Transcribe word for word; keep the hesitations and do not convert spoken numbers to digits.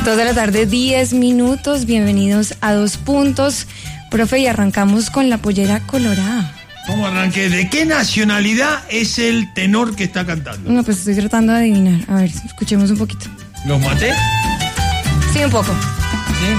Dos de la tarde, diez minutos. Bienvenidos a Dos Puntos. Profe, y arrancamos con la pollera colorada. ¿Cómo arranqué? ¿De qué nacionalidad es el tenor que está cantando? No, pues estoy tratando de adivinar. A ver, escuchemos un poquito. ¿Los maté? Sí, un poco.